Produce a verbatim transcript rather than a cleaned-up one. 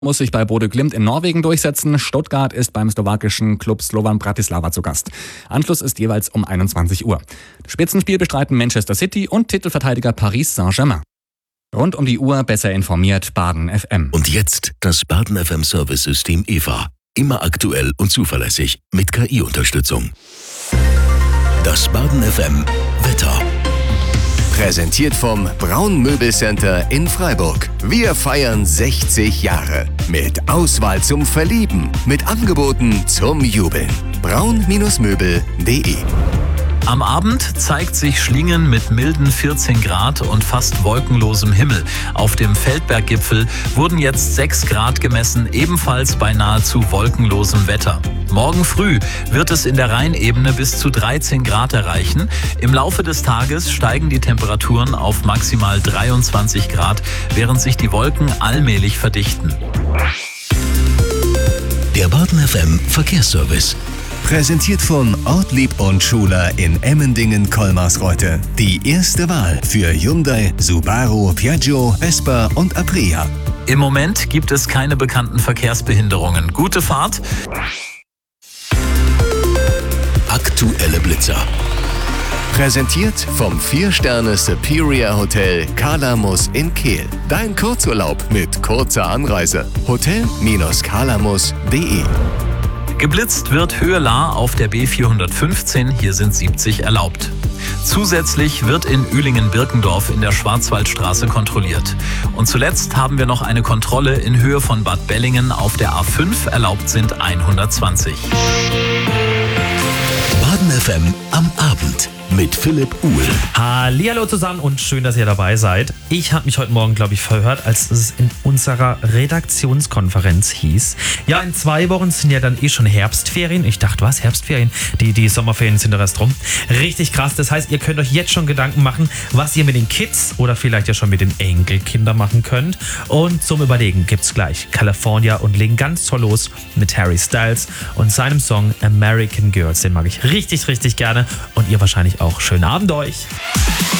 muss sich bei Bodø Glimt in Norwegen durchsetzen. Stuttgart ist beim slowakischen Klub Slovan Bratislava zu Gast. Anschluss ist jeweils um einundzwanzig Uhr. Das Spitzenspiel bestreiten Manchester City und Titelverteidiger Paris Saint-Germain. Rund um die Uhr besser informiert Baden F M. Und jetzt das Baden F M Service-System E V A. Immer aktuell und zuverlässig mit K I-Unterstützung. Das Baden F M Wetter. Präsentiert vom Braun Möbelcenter in Freiburg. Wir feiern sechzig Jahre. Mit Auswahl zum Verlieben. Mit Angeboten zum Jubeln. braun Möbel punkt de. Am Abend zeigt sich Schlingen mit milden vierzehn Grad und fast wolkenlosem Himmel. Auf dem Feldberggipfel wurden jetzt sechs Grad gemessen, ebenfalls bei nahezu wolkenlosem Wetter. Morgen früh wird es in der Rheinebene bis zu dreizehn Grad erreichen. Im Laufe des Tages steigen die Temperaturen auf maximal dreiundzwanzig Grad, während sich die Wolken allmählich verdichten. Der Baden F M Verkehrsservice. Präsentiert von Ortlieb und Schuler in Emmendingen-Kolmarsreuth. Die erste Wahl für Hyundai, Subaru, Piaggio, Vespa und Aprilia. Im Moment gibt es keine bekannten Verkehrsbehinderungen. Gute Fahrt. Aktuelle Blitzer. Präsentiert vom vier Sterne Superior Hotel Kalamus in Kehl. Dein Kurzurlaub mit kurzer Anreise. hotel Bindestrich kalamus punkt de. Geblitzt wird Höhe-Lahr auf der B vierhundertfünfzehn, hier sind siebzig erlaubt. Zusätzlich wird in Ühlingen-Birkendorf in der Schwarzwaldstraße kontrolliert. Und zuletzt haben wir noch eine Kontrolle in Höhe von Bad Bellingen auf der A fünf, erlaubt sind hundertzwanzig. Baden F M am Abend mit Philipp Uhl. Hallihallo zusammen und schön, dass ihr dabei seid. Ich habe mich heute Morgen, glaube ich, verhört, als es in unserer Redaktionskonferenz hieß. Ja, in zwei Wochen sind ja dann eh schon Herbstferien. Ich dachte, was? Herbstferien? Die, die Sommerferien sind doch erst rum. Richtig krass. Das heißt, ihr könnt euch jetzt schon Gedanken machen, was ihr mit den Kids oder vielleicht ja schon mit den Enkelkindern machen könnt. Und zum Überlegen gibt's gleich California und legen ganz toll los mit Harry Styles und seinem Song American Girls. Den mag ich richtig, richtig gerne und ihr wahrscheinlich auch. Schönen Abend euch.